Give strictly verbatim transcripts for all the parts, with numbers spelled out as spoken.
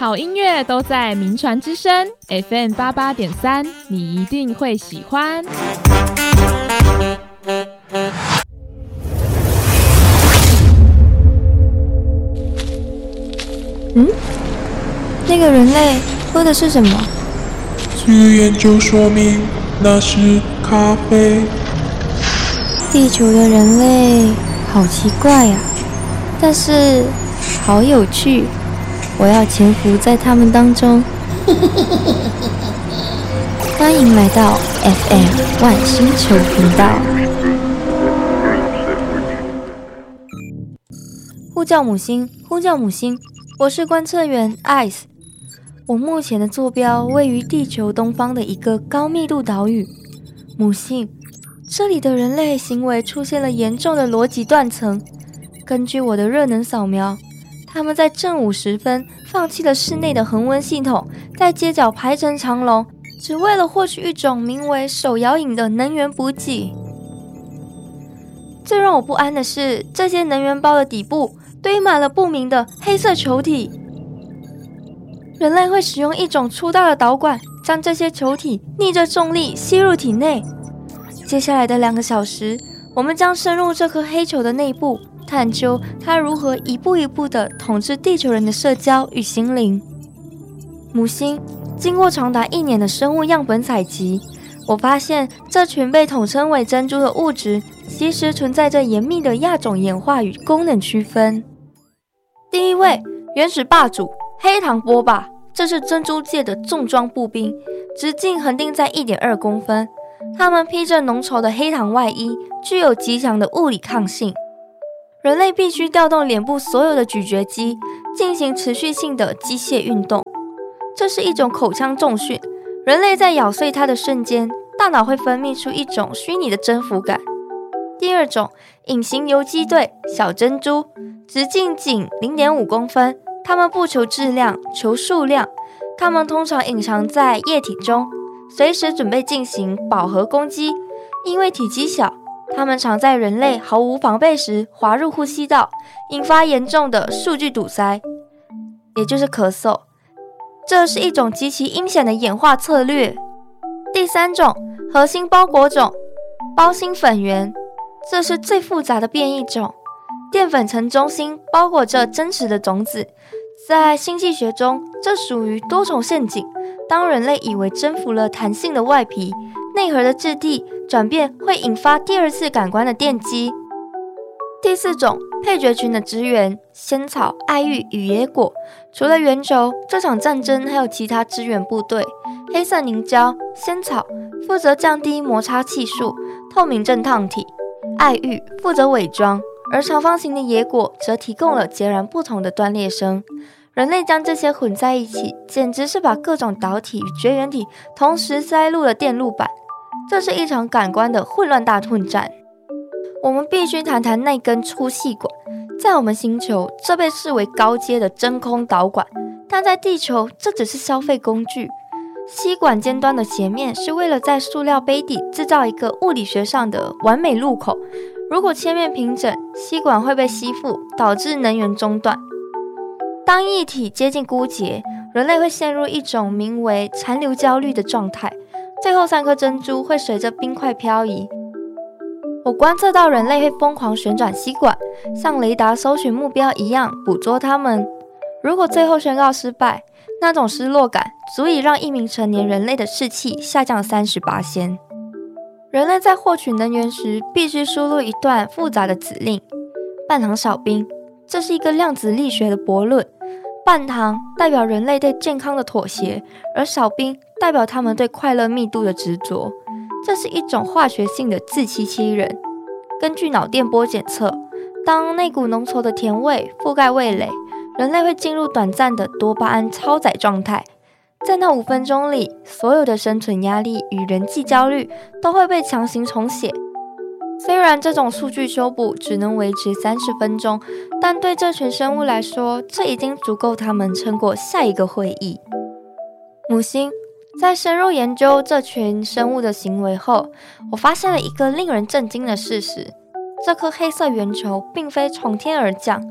好音乐都在名传之声 F M 八八点三，你一定会喜欢。 嗯，那个人类喝的是什么？ 据研究说明，那是咖啡。 地球的人类好奇怪呀、啊，但是好有趣，我要潜伏在他们当中。欢迎来到 F M 万星球频道。呼叫母星，呼叫母星，我是观测员 Ice。我目前的坐标位于地球东方的一个高密度岛屿母星。这里的人类行为出现了严重的逻辑断层。根据我的热能扫描，他们在正午时分放弃了室内的恒温系统，在街角排成长龙，只为了获取一种名为手摇饮的能源补给。最让我不安的是，这些能源包的底部堆满了不明的黑色球体。人类会使用一种粗大的导管，将这些球体逆着重力吸入体内。接下来的两个小时，我们将深入这颗黑球的内部，探究它如何一步一步地统治地球人的社交与心灵。母星经过长达一年的生物样本采集，我发现这群被统称为珍珠的物质，其实存在着严密的亚种演化与功能区分。第一位，原始霸主黑糖波霸，这是珍珠界的重装步兵，直径恒定在 一点二公分。它们披着浓稠的黑糖外衣，具有极强的物理抗性。人类必须调动脸部所有的咀嚼肌，进行持续性的机械运动。这是一种口腔重训。人类在咬碎它的瞬间，大脑会分泌出一种虚拟的征服感。第二种，隐形游击队小珍珠，直径仅 零点五公分。它们不求质量，求数量。它们通常隐藏在液体中，随时准备进行饱和攻击。因为体积小，它们常在人类毫无防备时滑入呼吸道，引发严重的数据堵塞，也就是咳嗽。这是一种极其阴险的演化策略。第三种，核心包裹种包心粉圆，这是最复杂的变异种。淀粉层中心包裹着真实的种子，在星际学中，这属于多重陷阱。当人类以为征服了弹性的外皮，内核的质地转变会引发第二次感官的电击。第四种，配角群的支援仙草、爱玉与野果。除了圆球，这场战争还有其他支援部队。黑色凝胶仙草负责降低摩擦系数，透明震荡体；爱玉负责伪装，而长方形的野果则提供了截然不同的断裂声。人类将这些混在一起，简直是把各种导体与绝缘体同时塞入了电路板。这是一场感官的混乱大混战。我们必须谈谈那根粗细管。在我们星球，这被视为高阶的真空导管，但在地球，这只是消费工具。吸管尖端的斜面是为了在塑料杯底制造一个物理学上的完美入口。如果切面平整，吸管会被吸附，导致能源中断。当液体接近枯竭，人类会陷入一种名为残留焦虑的状态。最后三颗珍珠会随着冰块漂移。我观测到人类会疯狂旋转吸管，像雷达搜寻目标一样捕捉它们。如果最后宣告失败，那种失落感足以让一名成年人类的士气下降 百分之三十。人类在获取能源时必须输入一段复杂的指令。半糖少冰，这是一个量子力学的悖论。半糖代表人类对健康的妥协，而少冰代表他们对快乐密度的执着。这是一种化学性的自欺欺人。根据脑电波检测，当那股浓稠的甜味覆盖味蕾，人类会进入短暂的多巴胺超载状态。在那五分钟里，所有的生存压力与人际焦虑都会被强行重写。虽然这种数据修补只能维持三十分钟，但对这群生物来说，这已经足够他们撑过下一个会议。母星在深入研究这群生物的行为后，我发现了一个令人震惊的事实：这颗黑色圆球并非从天而降，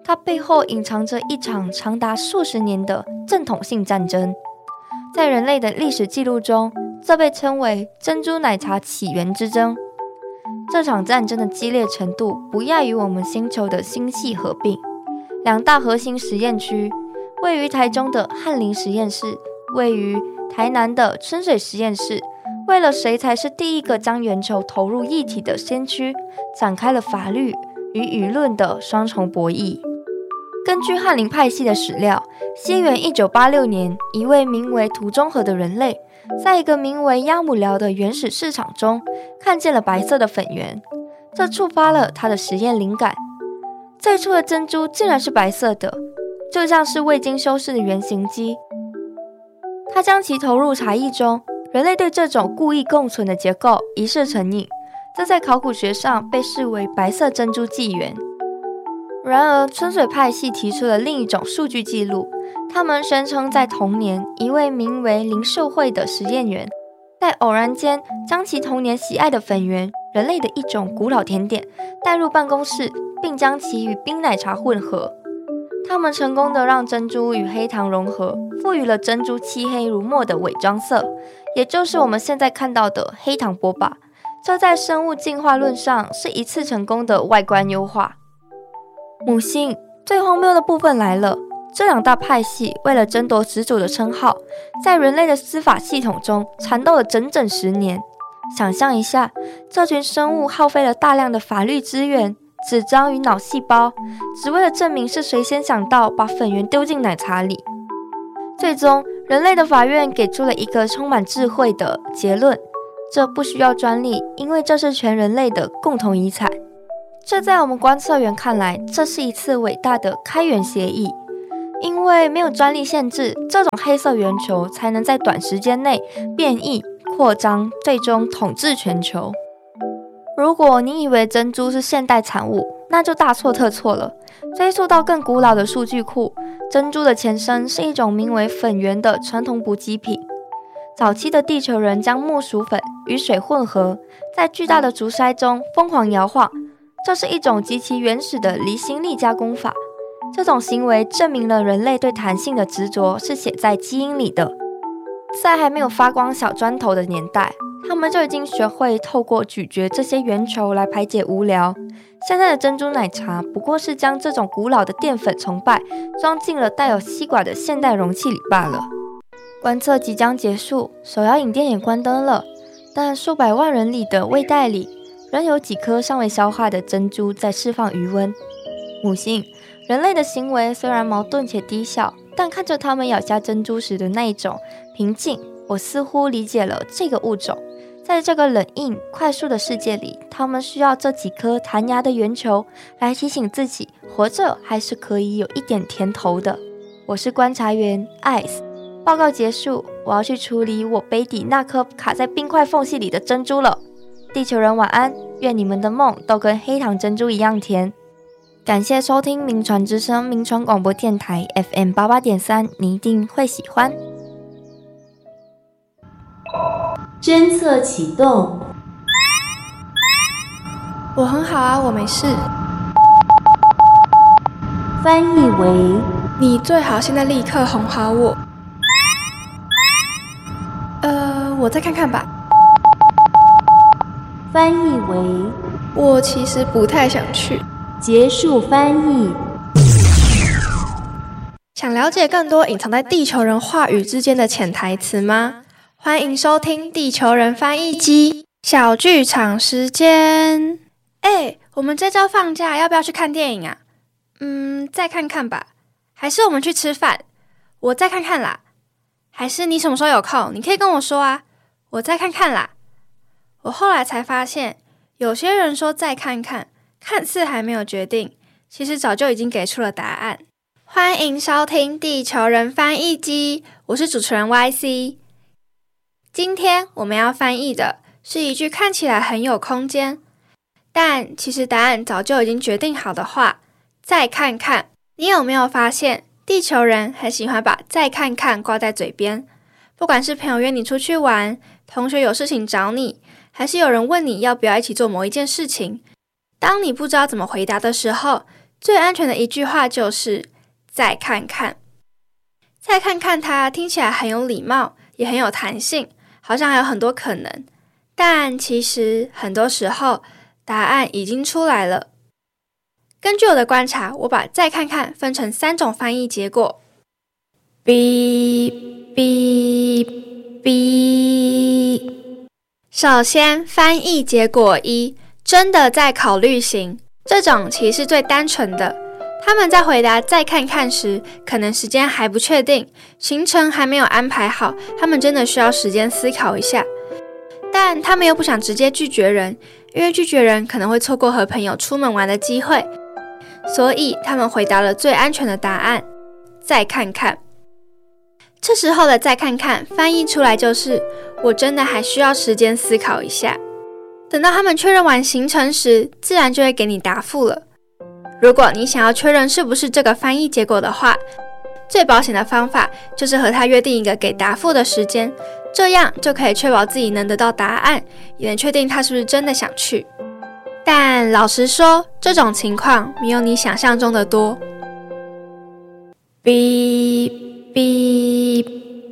它背后隐藏着一场长达数十年的正统性战争。在人类的历史记录中，这被称为珍珠奶茶起源之争。这场战争的激烈程度不亚于我们星球的星系合并。两大核心实验区，位于台中的翰林实验室，位于台南的春水实验室，为了谁才是第一个将圆球投入液体的先驱，展开了法律与舆论的双重博弈。根据翰林派系的史料，西元一九八六年，一位名为涂中和的人类，在一个名为鸭母寮的原始市场中，看见了白色的粉圆，这触发了他的实验灵感。最初的珍珠竟然是白色的，就像是未经修饰的原型机。他将其投入茶液中，人类对这种故意共存的结构一试成瘾，这在考古学上被视为白色珍珠纪元。然而，春水派系提出了另一种数据记录，他们宣称在同年，一位名为林秀慧的实验员，在偶然间将其童年喜爱的粉圆，人类的一种古老甜点，带入办公室，并将其与冰奶茶混合。他们成功的让珍珠与黑糖融合，赋予了珍珠漆黑如墨的伪装色，也就是我们现在看到的黑糖波霸。这在生物进化论上是一次成功的外观优化。母星，最荒谬的部分来了，这两大派系为了争夺始祖的称号，在人类的司法系统中缠斗了整整十年。想象一下，这群生物耗费了大量的法律资源、纸张与脑细胞，只为了证明是谁先想到把粉圆丢进奶茶里。最终，人类的法院给出了一个充满智慧的结论：这不需要专利，因为这是全人类的共同遗产。这在我们观测员看来，这是一次伟大的开源协议，因为没有专利限制，这种黑色圆球才能在短时间内变异、扩张，最终统治全球。如果你以为珍珠是现代产物，那就大错特错了。追溯到更古老的数据库，珍珠的前身是一种名为粉圆的传统补给品。早期的地球人将木薯粉与水混合，在巨大的竹筛中疯狂摇晃，这是一种极其原始的离心力加工法。这种行为证明了人类对弹性的执着是写在基因里的。在还没有发光小砖头的年代，他们就已经学会透过咀嚼这些圆球来排解无聊。现在的珍珠奶茶不过是将这种古老的淀粉崇拜装进了带有吸管的现代容器里罢了。观测即将结束，手摇饮店也关灯了，但数百万人里的胃袋里仍有几颗尚未消化的珍珠在释放余温。母星，人类的行为虽然矛盾且低效，但看着他们咬下珍珠时的那一种平静，我似乎理解了这个物种。在这个冷硬、快速的世界里，他们需要这几颗弹牙的圆球来提醒自己，活着还是可以有一点甜头的。我是观察员 Ice， 报告结束，我要去处理我杯底那颗卡在冰块缝隙里的珍珠了。地球人晚安，愿你们的梦都跟黑糖珍珠一样甜。感谢收听名传之声名传广播电台 F M 八八点三，你一定会喜欢。 侦测启动。 我很好啊，我没事。 翻译为： 你最好现在立刻哄好我。呃，我再看看吧。 翻译为： 我其实不太想去。 结束翻译。 想了解更多隐藏在地球人话语之间的潜台词吗？欢迎收听地球人翻译机小剧场时间。哎，我们这周放假要不要去看电影啊？嗯，再看看吧。还是我们去吃饭？我再看看啦。还是你什么时候有空？你可以跟我说啊。我再看看啦。我后来才发现，有些人说再看看，看似还没有决定，其实早就已经给出了答案。欢迎收听地球人翻译机，我是主持人 Y C。 今天我们要翻译的是一句看起来很有空间，但其实答案早就已经决定好的话，再看看。你有没有发现，地球人很喜欢把再看看挂在嘴边，不管是朋友约你出去玩，同学有事情找你，还是有人问你要不要一起做某一件事情，当你不知道怎么回答的时候， 最安全的一句话就是再看看。再看看它听起来很有礼貌，也很有弹性，好像还有很多可能，但其实很多时候答案已经出来了。根据我的观察，我把再看看分成三种翻译结果。哔哔哔。首先，翻译结果一，真的在考虑型，这种其实是最单纯的。他们在回答再看看时，可能时间还不确定，行程还没有安排好，他们真的需要时间思考一下。但他们又不想直接拒绝人，因为拒绝人可能会错过和朋友出门玩的机会，所以他们回答了最安全的答案，再看看。这时候的再看看翻译出来就是我真的还需要时间思考一下。等到他们确认完行程时，自然就会给你答复了。如果你想要确认是不是这个翻译结果的话，最保险的方法就是和他约定一个给答复的时间，这样就可以确保自己能得到答案，也能确定他是不是真的想去。但老实说，这种情况没有你想象中的多。哔哔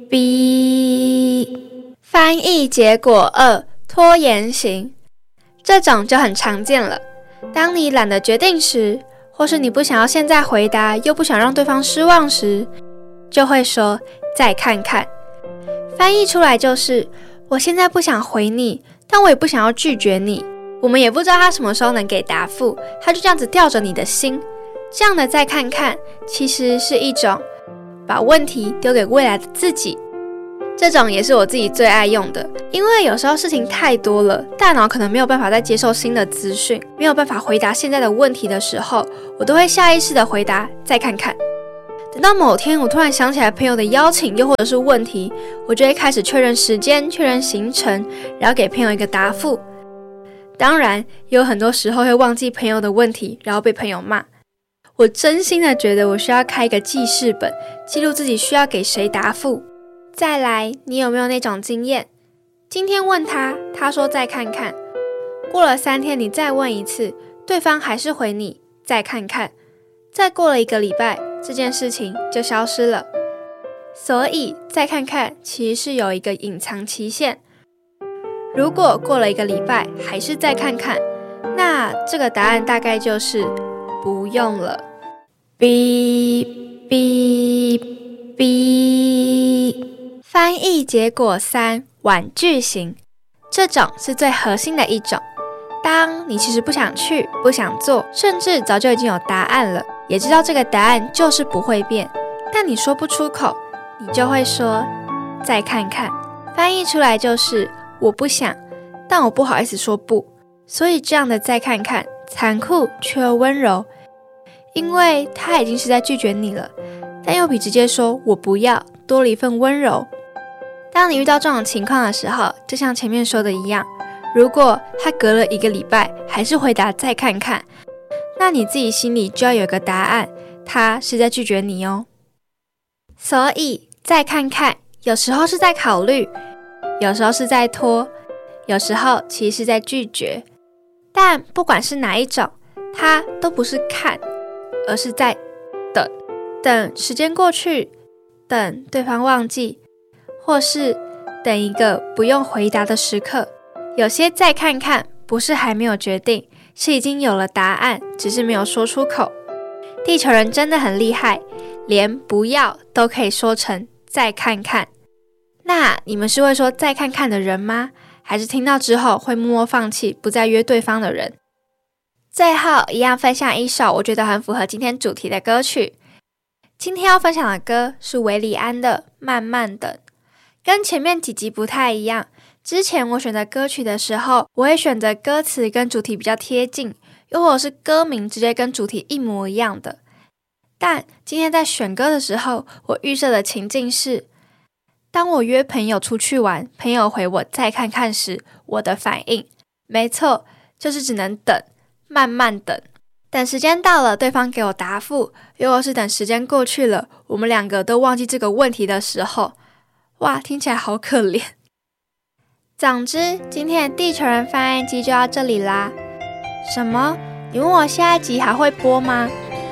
哔。翻译结果二，拖延型。这种就很常见了。当你懒得决定时，或是你不想要现在回答，又不想让对方失望时，就会说再看看。翻译出来就是我现在不想回你，但我也不想要拒绝你，我们也不知道他什么时候能给答复，他就这样子吊着你的心。这样的再看看其实是一种把问题丢给未来的自己，这种也是我自己最爱用的。因为有时候事情太多了，大脑可能没有办法再接受新的资讯，没有办法回答现在的问题的时候，我都会下意识的回答再看看。等到某天我突然想起来朋友的邀请又或者是问题，我就会开始确认时间，确认行程，然后给朋友一个答复。当然也有很多时候会忘记朋友的问题，然后被朋友骂。我真心的觉得我需要开一个记事本，记录自己需要给谁答复。再来，你有没有那种经验？今天问他，他说再看看，过了三天你再问一次，对方还是回你再看看，再过了一个礼拜，这件事情就消失了。所以再看看其实是有一个隐藏期限，如果过了一个礼拜还是再看看，那这个答案大概就是不用了。哔哔哔。翻译结果三，婉拒型。这种是最核心的一种。当你其实不想去，不想做，甚至早就已经有答案了，也知道这个答案就是不会变，但你说不出口，你就会说再看看。翻译出来就是我不想，但我不好意思说不。所以这样的再看看残酷却又温柔，因为他已经是在拒绝你了，但又比直接说我不要多了一份温柔。当你遇到这种情况的时候，就像前面说的一样，如果他隔了一个礼拜还是回答再看看，那你自己心里就要有个答案，他是在拒绝你哦。所以再看看有时候是在考虑，有时候是在拖，有时候其实是在拒绝。但不管是哪一种，它都不是看，而是在等。等时间过去，等对方忘记，或是等一个不用回答的时刻。有些再看看不是还没有决定，是已经有了答案，只是没有说出口。地球人真的很厉害，连不要都可以说成再看看。那你们是会说再看看的人吗？还是听到之后会默默放弃，不再约对方的人？最后一样分享一首我觉得很符合今天主题的歌曲。今天要分享的歌是韦礼安的《慢慢等》。跟前面几集不太一样，之前我选择歌曲的时候，我会选择歌词跟主题比较贴近，又或者是歌名直接跟主题一模一样的。但今天在选歌的时候，我预设的情境是，当我约朋友出去玩，朋友回我再看看时，我的反应，没错，就是只能等，慢慢等。等时间到了，对方给我答复，又或是等时间过去了，我们两个都忘记这个问题的时候，哇，听起来好可怜。总之，今天的地球人翻译机就到这里啦。什么？你问我下一集还会播吗？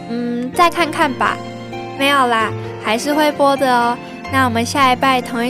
嗯，再看看吧。没有啦，还是会播的哦。那我们下一拜同一